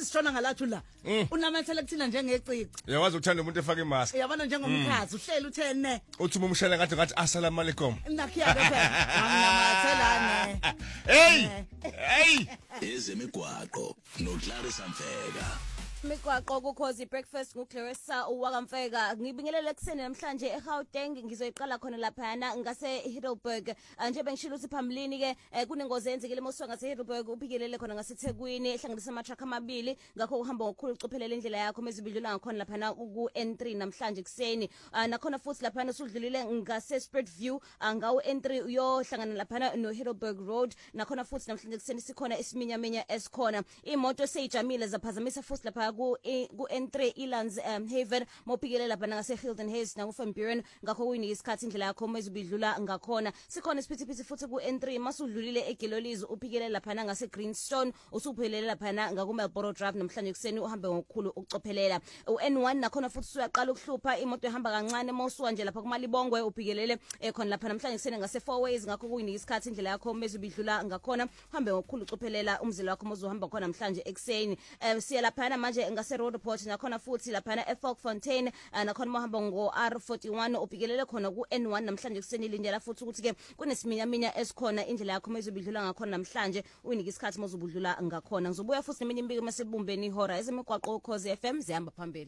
yazi sishona ngalathu la unamathela kuthina njengecici Uyawazi uthanda umuntu efaka imask uyabona njengomkhazi uhlela uthene uthi umshela ngathi assalamu alaikum nakhiya phela ngamathelane hey ezemigwaqo noClarissa Mfeka Migwaqo kukhozi breakfast nguClarissa uwakamfeka ngibingelele kuseni namhlanje eGauteng ngizoyiqala khona laphana ngase Heidelberg nje bengishilo ukuthi phambilini ke kunengozi yenzekile emoswa ngase Heidelberg uphikelele khona ngaseThekwini ehlanganisa ama-truck amabili ngakho uhamba ngokukhulu ucophelela indlela yakho mezibidlula ngakhona laphana ku N3 namhlanje kuseni nakhona futhi laphana usudlulile ngase Spreadview ngawo N3 uyohlangana laphana no Heidelberg Road nakhona futhi namhlanje kuseni sikhona isiminyaminya esikhona imoto seyijamile zaphazamisa futhi lapha ku N3 Elands Haven mophikelela lapha ngase Hilton Hayes na Van Buren ngakho kuyini isikhathi indlela yakho mezibidlula ngakhona sikhona isiphithiphithi futhi ku N3 masudlulile eGilolizi uphikelela lapha ngase Greenstone usuphelele lapha ngaku Melbourne Drive namhlanje kuseni uhambe ngokukhulu ukucophelela uN1 nakhona futhi uyaqala ukuhlupha imoto ehamba kancane mawusuka nje lapha kuMalibongwe uphikelele khona lapha namhlanje kuseni ngase Four Ways ngakho kuyini isikhathi indlela yakho mezibidlula ngakhona uhambe ngokukhulu ucophelela umzila wakho mozohamba khona namhlanje ekseni siya lapha manje ngase Roadport nakhona futhi lapha eFalkfontein nakhona mohamba ngo R41 upikelele khona ku N1 namhlanje kuseni lindela futhi ukuthi ke kunesiminyaminya esikhona indlela yakho mezobidlula ngakhona namhlanje uyinika isikhathi mozobudlula ngakhona ngizobuya futhi neminye imbiko masebumbeni ihora ezemigwaqo ukhozi FM zihamba phambili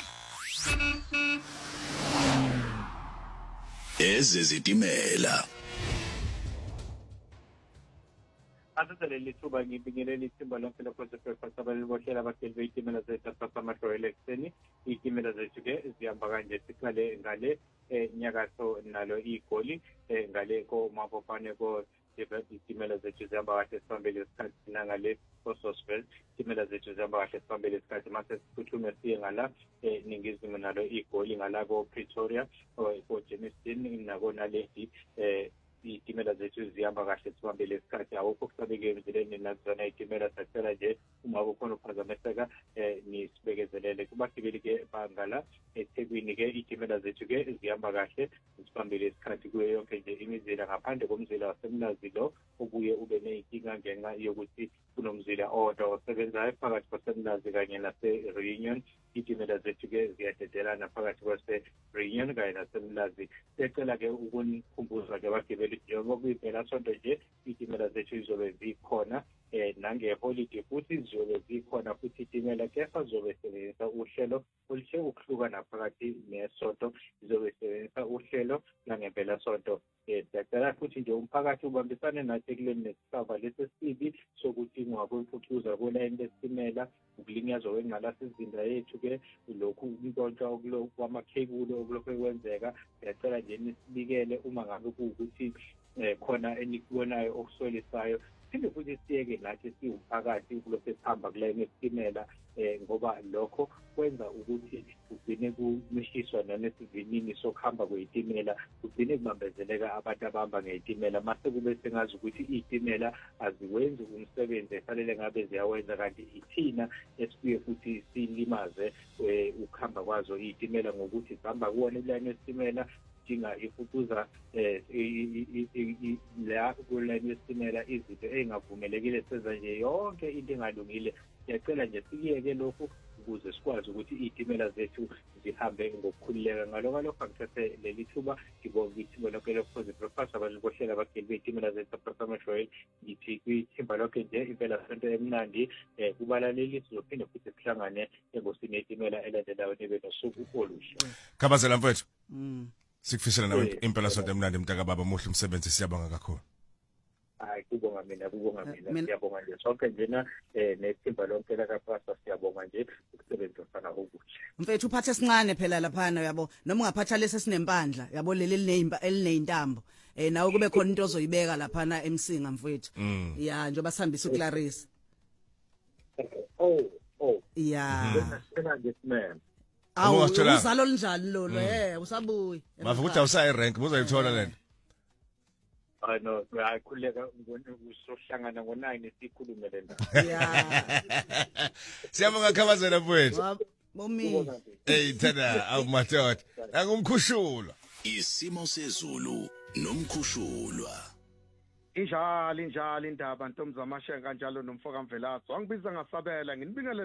ezezitimela Asitele lithuba ngibingelele ithimba lonke lokhoze breakfast abalibohlela abahleli beitimela zethu asasamajwayele ekseni itimela zethu ke zihamba kanje siqale ngale nyakatho nalo igoli ngale ko mapopane ko itimela zethu zihamba kahle sibambele isikhathi nangale Sosville itimela zethu zihamba kahle sibambele isikhathi mase siphuthume siye ngala ningizimu nalo igoli ngala ko Pretoria ko Jamestown nako naledi itimela zethu zihamba kahle sibambele isikhathi awukho kusabeke emzileni nazona itimela sacela nje uma kukhona ukuphazamiseka nisibekezelele kubagibeli ke bangala eThekwini ke itimela zethu ke zihamba kahle sibambele isikhathi kuyo yonke nje imizila ngaphandle komzila wasemlazi lo ubuye ube neyinkinga ngenxa yokuthi kunomzila owodwa osebenzayo phakathi kwasemlazi kanye nase-Reunion itimela zethu ke ziyadedelana phakathi kwase-Reunion kanye nasemlazi secela ke ukunikhumbuza ke abagibeli njengoba kuyiphela sonto nje itimela zethu zizobe zikhona nange-holiday futhi zizobe zikhona futhi itimela kepha zizobe sebenzisa uhlelo oluhle ukuhluka naphakathi nesonto zizobe sebenzisa uhlelo langempela sonto siyacela futhi nje umphakathi ubambisane nathi ekuleni nesisaba lesesibi sokuthi ngakuyimfucuza kulayini lesitimela ukulinyazwa kwengqalasizinda yethu ke lokhu ukuntshontshwa kwamakhebuli okulokhu kwenzeka siyacela nje nisibikele uma ngabe kuwukuthi khona enikubonayo okusolisayo phinde futhi siyeke nathi siwumphakathi kulokhu esihamba kulayini lesitimela ngoba lokho kwenza ukuthi kugcine kumishiswa nanesivinini sokuhamba kweyitimela kugcine kubambezeleka abantu abahamba ngeyitimela mase kube sengazi ukuthi iyitimela aziwenzi umsebenzi efanele ngabe ziyawenza kanti ithina esibuye futhi silimaze ukuhamba kwazo iyitimela ngokuthi sihamba kuwona ilayini lesitimela dinga ifukuza la kulayini lesitimela izinto engavumelekile senza nje yonke into engalungile siyacela nje sikiyeke lokhu ukuze sikwazi ukuthi iyitimela zethu zihambe ngokukhululeka ngalokho angithathe leli thuba ngibonga ithimba lonke lokhoze breakfast abalibohlela abageli beitimela zethu asasamajwayele ngithi kwithimba lonke nje impela sonto emnandi kubalaleli sizophinde futhi sihlangane engosini yetimela elandelayo nebe nosuku oluhle Khabazela mfethu sikufisela nawe impela sonto emnandi mntaka baba muhle umsebenzi siyabonga kakhulu hayi kubonga mina siyabonga nje sonke njena nethimba lonke lakapasa siyabonga nje ukusebenza fana okuhle mfethu uphathe sincane phela laphana yabo noma ungaphatha lesi sinempandla yabo leli elineyintambo nawe kube khona into ozoyibeka laphana emsinga mfethu ya njoba sihambisa uClarissa ya awu uzalo linjani lo usabuya mafu ukuthi awusayi rank buzayithola lento no ayakhuleka usohlangana ngo9 sikhulume le ndaba siyabonga Khabazela mfethu bomi thana awumathotha angumkhushulwa isimo sezulu nomkhushulwa injalo indaba ntombi zamashenga kanjalo nomfoka Mvelazo angibiza ngasabela nginibingelela